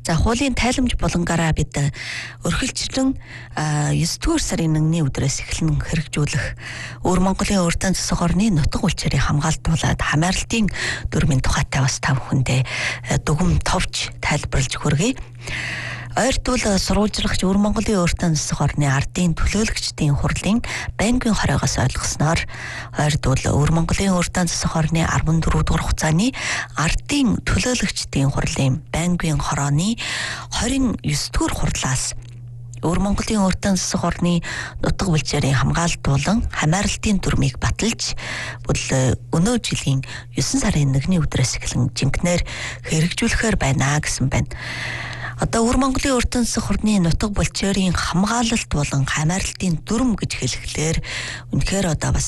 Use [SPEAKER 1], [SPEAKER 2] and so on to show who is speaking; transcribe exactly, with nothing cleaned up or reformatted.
[SPEAKER 1] За хуулийн тайламж болонгаараа бид өргөлжлөн есдүгээр сарын нэгний өдрөөс эхлэн хэрэгжүүлэх Өвөр Монголын урьдчилан засаг орны нутаг улчирыг хамгаалтуулаад хамаарлтын дүрмийн тухайтай бас та бүхэндээ дүгм товч тайлбарлаж хүргэе. Ойртуул сурвалжлагч Өвөр Монголын урьдчилан засаг орны ардын төлөөлөгчдийн хурлын байнгын хоройгоос ойлгосноор ойртуул Өвөр Монголын урьдчилан засаг орны арван дөрөв дугаар хугацааны ардын төлөөлөгчдийн хурлын байнгын хорооны хорин ёс дугаар хурлаас Өвөр Монголын урьдчилан засаг орны нутаг улчирын хамгаалтуулан хамаарлтын дүрмийг баталж бол өнөө жилийн есөн сарын нэгний өдрөөс эхлэн жинкнээр хэрэгжүүлэхээр байна гэсэн байна. Одоо Өвөр Монголын урьдчилан засаг орны нутаг булчирын хамгаалалт болон хамаарлтын дүрм гэж хэлэхлээр үнэхээр одоо бас